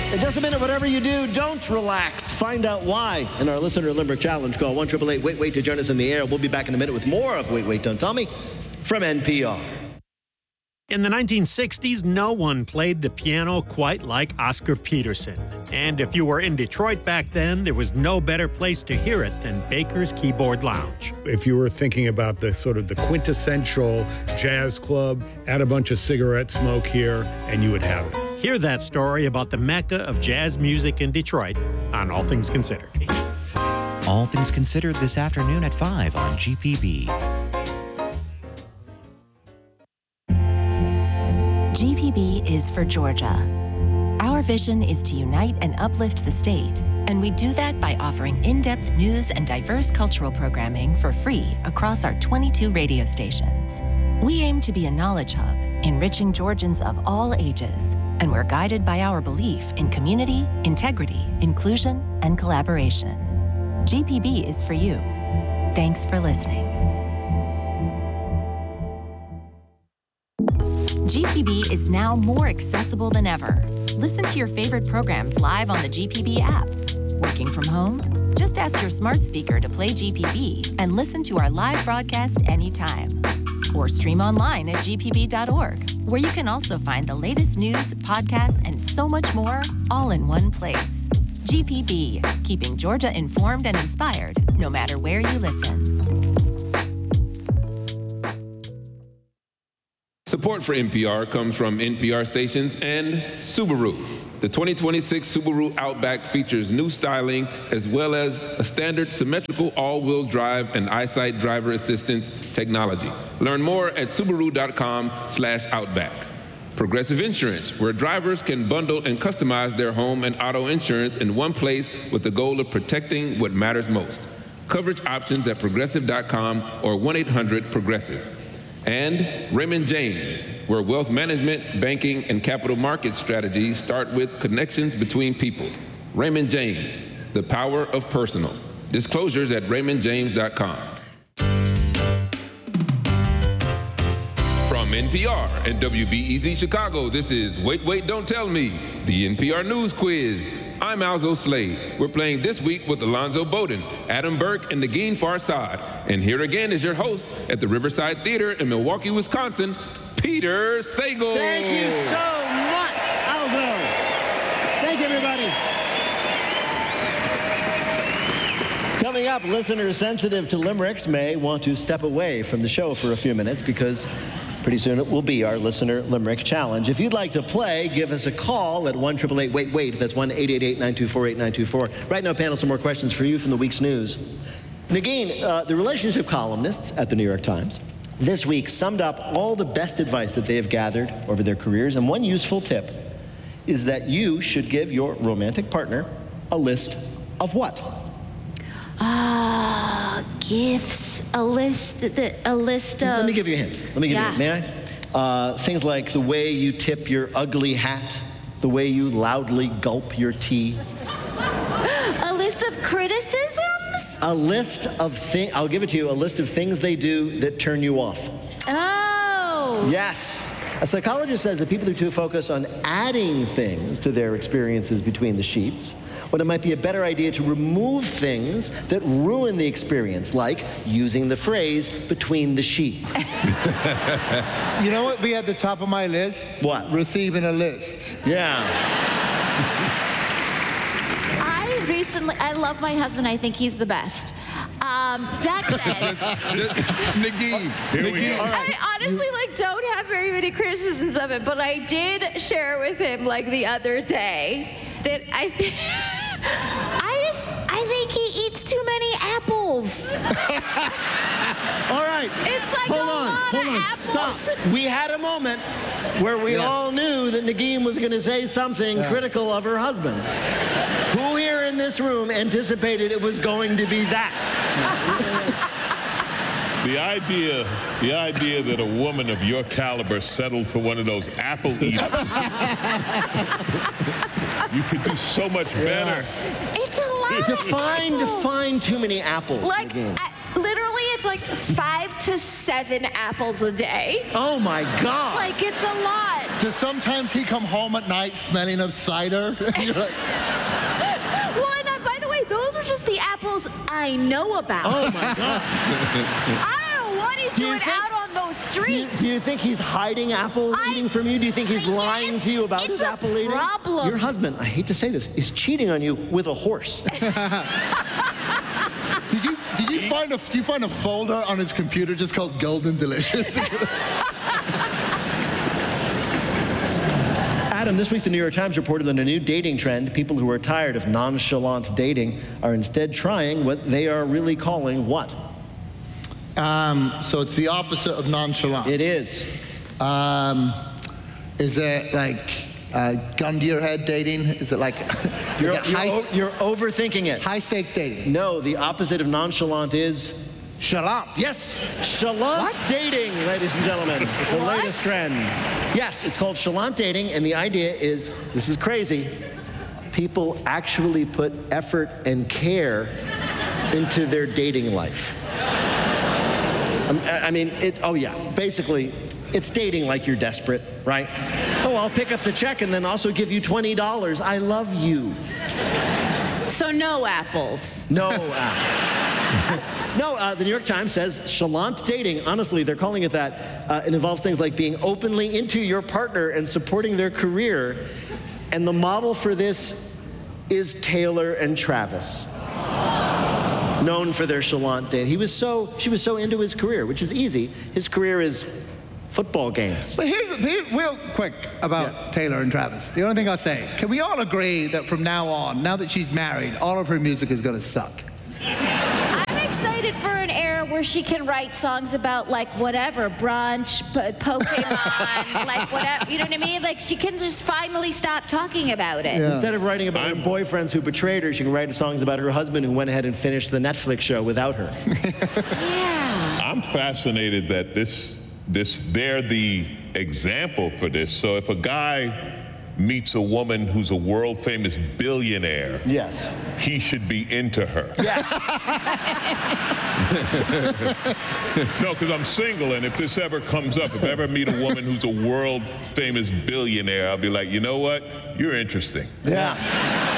In just a minute, whatever you do, don't relax. Find out why in our Listener Limerick Challenge. Call 1-888-WAIT-WAIT to join us in the air. We'll be back in a minute with more of Wait, Wait, Don't Tell Me from NPR. In the 1960s, no one played the piano quite like Oscar Peterson. And if you were in Detroit back then, there was no better place to hear it than Baker's Keyboard Lounge. If you were thinking about the sort of the quintessential jazz club, add a bunch of cigarette smoke here, and you would have it. Hear that story about the mecca of jazz music in Detroit on All Things Considered. All Things Considered this afternoon at 5 on GPB. GPB is for Georgia. Our vision is to unite and uplift the state, and we do that by offering in-depth news and diverse cultural programming for free across our 22 radio stations. We aim to be a knowledge hub, enriching Georgians of all ages, and we're guided by our belief in community, integrity, inclusion, and collaboration. GPB is for you. Thanks for listening. GPB is now more accessible than ever. Listen to your favorite programs live on the GPB app. Working from home? Just ask your smart speaker to play GPB and listen to our live broadcast anytime. Or stream online at gpb.org, where you can also find the latest news, podcasts, and so much more, all in one place. GPB, keeping Georgia informed and inspired, no matter where you listen. Support for NPR comes from NPR stations and Subaru. The 2026 Subaru Outback features new styling as well as a standard symmetrical all-wheel drive and EyeSight driver assistance technology. Learn more at Subaru.com/Outback. Progressive Insurance, where drivers can bundle and customize their home and auto insurance in one place with the goal of protecting what matters most. Coverage options at Progressive.com or 1-800-PROGRESSIVE. And Raymond James, where wealth management, banking, and capital market strategies start with connections between people. Raymond James, the power of personal. Disclosures at raymondjames.com. From NPR and WBEZ Chicago, this is Wait, Wait, Don't Tell Me, the NPR News Quiz. I'm Alzo Slade. We're playing this week with Alonzo Bowden, Adam Burke, and Negin Farsad. And here again is your host at the Riverside Theater in Milwaukee, Wisconsin, Peter Sagal. Thank you so much, Alzo. Thank you, everybody. Coming up, listeners sensitive to limericks may want to step away from the show for a few minutes because pretty soon it will be our Listener Limerick Challenge. If you'd like to play, give us a call at 1-888-WAIT-WAIT. That's 1-888-924-8924. Right now, panel, some more questions for you from the week's news. Negin, the relationship columnists at the New York Times this week summed up all the best advice that they have gathered over their careers, and one useful tip is that you should give your romantic partner a list of what? Gifts, a list of... Let me give you a hint. May I? Things like the way you tip your ugly hat, the way you loudly gulp your tea. A list of criticisms? A list of things, I'll give it to you, a list of things they do that turn you off. Oh. Yes. A psychologist says that people who too focus on adding things to their experiences between the sheets, when it might be a better idea to remove things that ruin the experience, like using the phrase between the sheets. You know what would be at the top of my list? What? Receiving a list. Yeah. I love my husband. I think he's the best. That said, Negin. I honestly don't have very many criticisms of it, but I did share with him the other day that I think he eats too many apples. All right. It's hold on, apples. Stop. We had a moment where we all knew that Negin was going to say something critical of her husband. Who here in this room anticipated it was going to be that? The idea that a woman of your caliber settled for one of those apple eaters. You could do so much better. It's a lot. Define too many apples. Literally, it's 5 to 7 apples a day. Oh my God. It's a lot. Does sometimes he come home at night smelling of cider? You're like, Well, and by the way, those are just the apples I know about. Oh my God. I don't know what he's Do you doing think- out on those streets. Do you think he's hiding apple eating from you? Do you think he's lying Yes, to you about it's his a apple eating? problem. Your husband, I hate to say this, is cheating on you with a horse. Did you find a folder on his computer just called Golden Delicious? Adam, this week the New York Times reported on a new dating trend. People who are tired of nonchalant dating are instead trying what they are really calling what? So it's the opposite of nonchalant. It is. Is it like gun to your head dating? Is it like You're overthinking it. high stakes dating? No, the opposite of nonchalant is Chalant. yes, chalant dating, ladies and gentlemen. The What? latest trend. Yes, it's called chalant dating, and the idea is, this is crazy, people actually put effort and care into their dating life. I mean, basically, it's dating like you're desperate, right? Oh, I'll pick up the check and then also give you $20. I love you. So no apples. No apples. No, the New York Times says chalant dating, honestly, they're calling it that. It involves things like being openly into your partner and supporting their career. And the model for this is Taylor and Travis, known for their chalant date. She was so into his career, which is easy. His career is football games. But here's real quick about Taylor and Travis. The only thing I'll say, can we all agree that from now on, now that she's married, all of her music is going to suck? I'm excited for an era where she can write songs about like whatever, brunch, Pokemon, like whatever, you know what I mean? Like she can just finally stop talking about it. Yeah. Instead of writing about her boyfriends who betrayed her, she can write songs about her husband who went ahead and finished the Netflix show without her. Yeah. I'm fascinated that they're the example for this. So if a guy meets a woman who's a world famous billionaire, Yes. he should be into her. Yes. No, because I'm single, and if this ever comes up, if I ever meet a woman who's a world famous billionaire, I'll be like, you know what? You're interesting. Yeah.